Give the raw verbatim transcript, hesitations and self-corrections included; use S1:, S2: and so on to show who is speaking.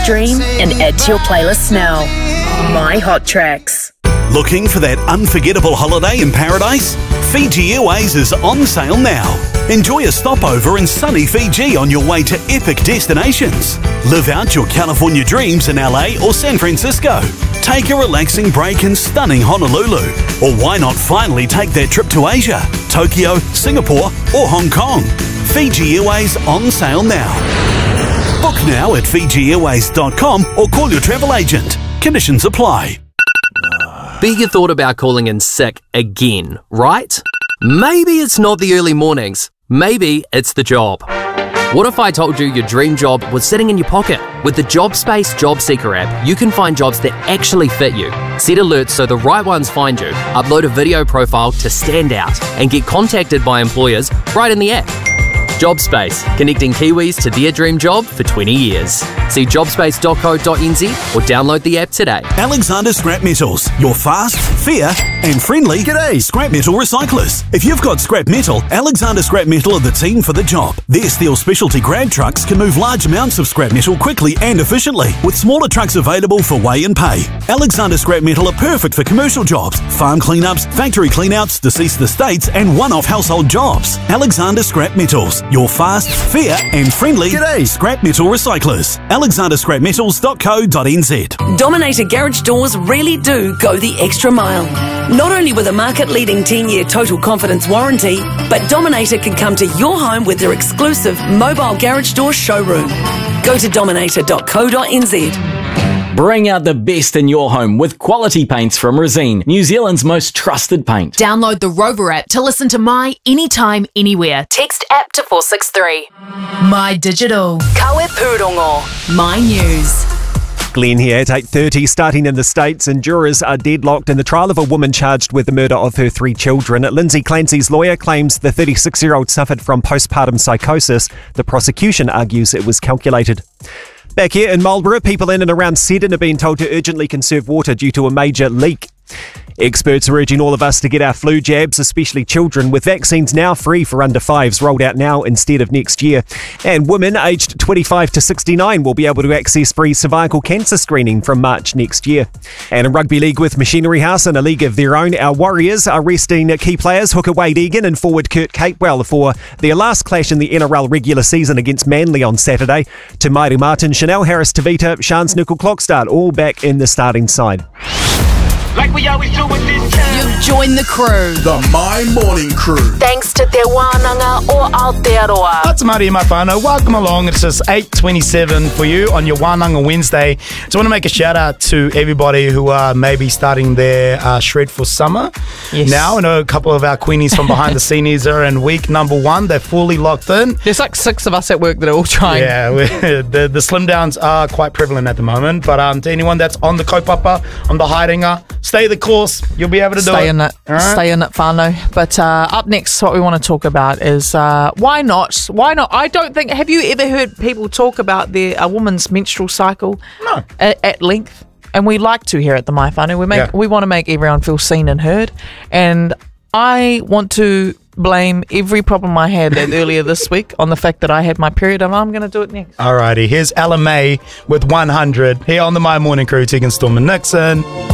S1: stream, and add to your playlist now. My Hot Tracks.
S2: Looking for that unforgettable holiday in paradise? Fiji Airways is on sale now. Enjoy a stopover in sunny Fiji on your way to epic destinations. Live out your California dreams in L A or San Francisco. Take a relaxing break in stunning Honolulu. Or why not finally take that trip to Asia, Tokyo, Singapore or Hong Kong? Fiji Airways on sale now. Book now at Fiji Airways dot com or call your travel agent. Conditions apply.
S3: Bigger thought about calling in sick again, right? Maybe it's not the early mornings. Maybe it's the job. What if I told you your dream job was sitting in your pocket? With the JobSpace Job Seeker app, you can find jobs that actually fit you. Set alerts so the right ones find you, upload a video profile to stand out, and get contacted by employers right in the app. JobSpace, connecting Kiwis to their dream job for twenty years. See jobspace dot co dot n z or download the app today.
S2: Alexander Scrap Metals, your fast, fair and friendly G'day. scrap metal recyclers. If you've got scrap metal, Alexander Scrap Metal are the team for the job. Their steel specialty grab trucks can move large amounts of scrap metal quickly and efficiently, with smaller trucks available for weigh and pay. Alexander Scrap Metal are perfect for commercial jobs, farm cleanups, factory cleanouts, deceased estates and one-off household jobs. Alexander Scrap Metals, your fast, fair and friendly G'day. scrap metal recyclers. alexander scrap metals dot co dot n z.
S4: Dominator Garage Doors really do go the extra mile. Not only with a market-leading ten-year total confidence warranty, but Dominator can come to your home with their exclusive mobile garage door showroom. Go to dominator dot co dot n z.
S5: Bring out the best in your home with quality paints from Resene, New Zealand's most trusted paint.
S6: Download the Rover app to listen to My Anytime, Anywhere. Text app to four six three. My Digital. Kawe Pūrongo. My News.
S7: Glenn here at eight thirty. Starting in the States, and jurors are deadlocked in the trial of a woman charged with the murder of her three children. Lindsay Clancy's lawyer claims the thirty-six-year-old suffered from postpartum psychosis. The prosecution argues it was calculated. Back here in Marlborough, people in and around Seddon are being told to urgently conserve water due to a major leak. Experts are urging all of us to get our flu jabs, especially children, with vaccines now free for under fives rolled out now instead of next year. And women aged twenty-five to sixty-nine will be able to access free cervical cancer screening from March next year. And in rugby league with Machinery House in a league of their own, our Warriors are resting key players hooker Wade Egan and forward Kurt Capewell for their last clash in the N R L regular season against Manly on Saturday. Te Maire Martin, Chanel Harris-Tavita, Shans Nickel-Klokstad all back in the starting side.
S8: Like we always do with this time.
S6: You've joined the crew.
S9: The My Morning Crew.
S6: Thanks to Te Wānanga o Aotearoa.
S10: That's Mari Mafano. Welcome along. It's just eight twenty-seven for you on your Wānanga Wednesday. Just want to make a shout out to everybody who are maybe starting their uh, shred for summer.
S11: Yes.
S10: Now, I know a couple of our queenies from behind the scenes are in week number one. They're fully locked in.
S11: There's like six of us at work that are all trying.
S10: Yeah, the, the slim downs are quite prevalent at the moment. But um, to anyone that's on the kaupapa, on the haerenga, stay the course. You'll be able to do
S11: Stay
S10: it.
S11: in it.
S10: Right?
S11: Stay in it, whānau. But uh, up next, what we want to talk about is uh, why not? Why not? I don't think. Have you ever heard people talk about their a woman's menstrual cycle?
S10: No.
S11: At, at length. And we like to here at the My Whānau. We make
S10: Yeah.
S11: we want to make everyone feel seen and heard. And I want to blame every problem I had earlier this week on the fact that I had my period, and I'm going to do it next.
S10: Alrighty, here's Ella May with one hundred here on the My Morning Crew, Tegan Storm and Nixon.